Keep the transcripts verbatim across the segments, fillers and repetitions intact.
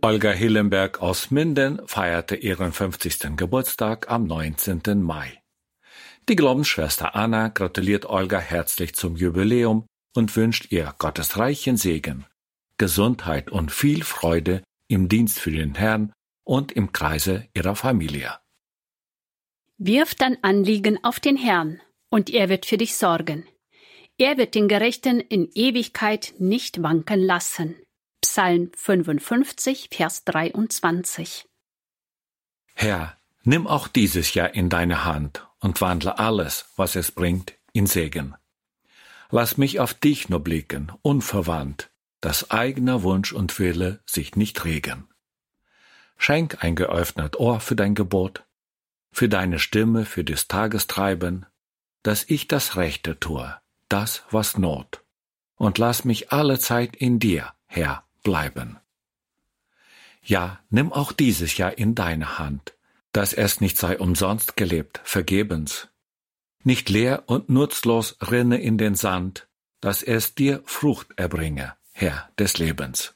Olga Hillenberg aus Minden feierte ihren fünfzigsten Geburtstag am neunzehnten Mai. Die Glaubensschwester Anna gratuliert Olga herzlich zum Jubiläum und wünscht ihr Gottes reichen Segen, Gesundheit und viel Freude im Dienst für den Herrn und im Kreise ihrer Familie. Wirf dein Anliegen auf den Herrn, und er wird für dich sorgen. Er wird den Gerechten in Ewigkeit nicht wanken lassen. Psalm fünfundfünfzig, Vers dreiundzwanzig. Herr, nimm auch dieses Jahr in deine Hand und wandle alles, was es bringt, in Segen. Lass mich auf dich nur blicken, unverwandt, dass eigener Wunsch und Wille sich nicht regen. Schenk ein geöffnet Ohr für dein Gebot, für deine Stimme, für des Tages Treiben, dass ich das Rechte tue, das, was Not, und lass mich alle Zeit in dir, Herr, bleiben. Ja, nimm auch dieses Jahr in deine Hand, dass es nicht sei umsonst gelebt, vergebens, nicht leer und nutzlos rinne in den Sand, dass es dir Frucht erbringe, Herr des Lebens.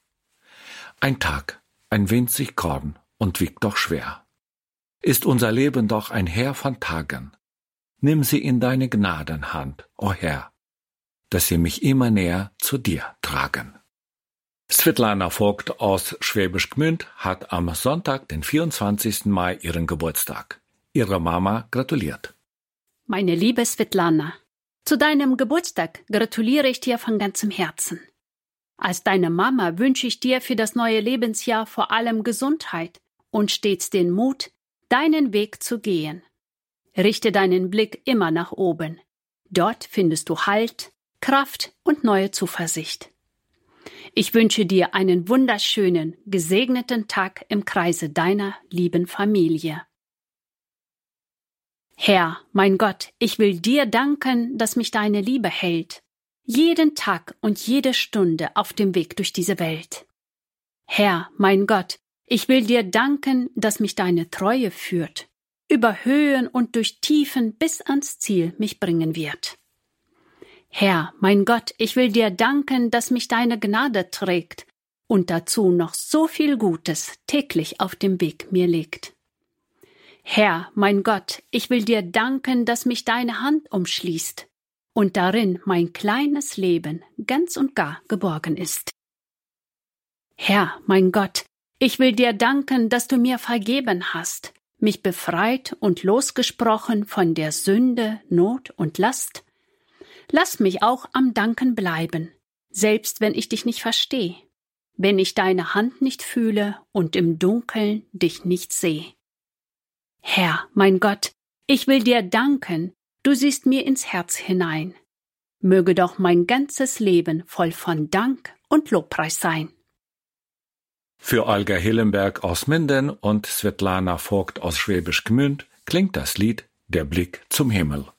Ein Tag, ein winzig Korn und wiegt doch schwer. Ist unser Leben doch ein Heer von Tagen. Nimm sie in deine Gnadenhand, o Herr, dass sie mich immer näher zu dir tragen. Svetlana Vogt aus Schwäbisch Gmünd hat am Sonntag, den vierundzwanzigsten Mai, ihren Geburtstag. Ihre Mama gratuliert. Meine liebe Svetlana, zu deinem Geburtstag gratuliere ich dir von ganzem Herzen. Als deine Mama wünsche ich dir für das neue Lebensjahr vor allem Gesundheit und stets den Mut, deinen Weg zu gehen. Richte deinen Blick immer nach oben. Dort findest du Halt, Kraft und neue Zuversicht. Ich wünsche dir einen wunderschönen, gesegneten Tag im Kreise deiner lieben Familie. Herr, mein Gott, ich will dir danken, dass mich deine Liebe hält, jeden Tag und jede Stunde auf dem Weg durch diese Welt. Herr, mein Gott, ich will dir danken, dass mich deine Treue führt, über Höhen und durch Tiefen bis ans Ziel mich bringen wird. Herr, mein Gott, ich will dir danken, dass mich deine Gnade trägt und dazu noch so viel Gutes täglich auf dem Weg mir liegt. Herr, mein Gott, ich will dir danken, dass mich deine Hand umschließt und darin mein kleines Leben ganz und gar geborgen ist. Herr, mein Gott, ich will dir danken, dass du mir vergeben hast, mich befreit und losgesprochen von der Sünde, Not und Last. Lass mich auch am Danken bleiben, selbst wenn ich dich nicht verstehe, wenn ich deine Hand nicht fühle und im Dunkeln dich nicht sehe. Herr, mein Gott, ich will dir danken, du siehst mir ins Herz hinein. Möge doch mein ganzes Leben voll von Dank und Lobpreis sein. Für Olga Hillenberg aus Minden und Svetlana Vogt aus Schwäbisch Gmünd klingt das Lied Der Blick zum Himmel.